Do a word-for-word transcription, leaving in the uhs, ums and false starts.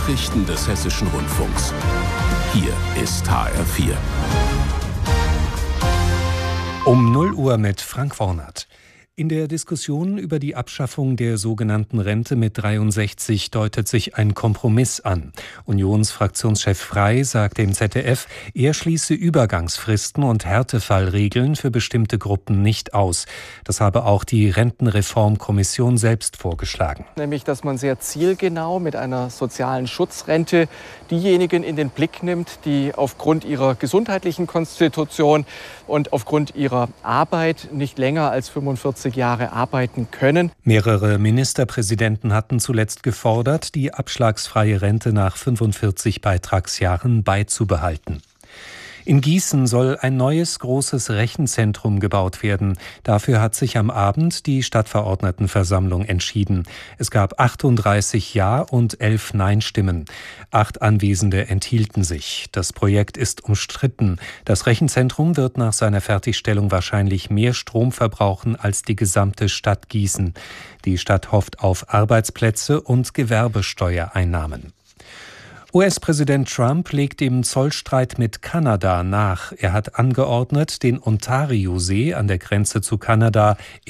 Nachrichten des Hessischen Rundfunks. Hier ist H R vier. Um null Uhr mit Frank Wornert. In der Diskussion über die Abschaffung der sogenannten Rente mit dreiundsechzig deutet sich ein Kompromiss an. Unionsfraktionschef Frey sagt dem Z D F, er schließe Übergangsfristen und Härtefallregeln für bestimmte Gruppen nicht aus. Das habe auch die Rentenreformkommission selbst vorgeschlagen. Nämlich, dass man sehr zielgenau mit einer sozialen Schutzrente diejenigen in den Blick nimmt, die aufgrund ihrer gesundheitlichen Konstitution und aufgrund ihrer Arbeit nicht länger als fünfundvierzig Jahre arbeiten können. Mehrere Ministerpräsidenten hatten zuletzt gefordert, die abschlagsfreie Rente nach fünfundvierzig Beitragsjahren beizubehalten. In Gießen soll ein neues großes Rechenzentrum gebaut werden. Dafür hat sich am Abend die Stadtverordnetenversammlung entschieden. Es gab achtunddreißig Ja- und elf Nein-Stimmen. Acht Anwesende enthielten sich. Das Projekt ist umstritten. Das Rechenzentrum wird nach seiner Fertigstellung wahrscheinlich mehr Strom verbrauchen als die gesamte Stadt Gießen. Die Stadt hofft auf Arbeitsplätze und Gewerbesteuereinnahmen. U S-Präsident Trump legt im Zollstreit mit Kanada nach. Er hat angeordnet, den Ontario-See an der Grenze zu Kanada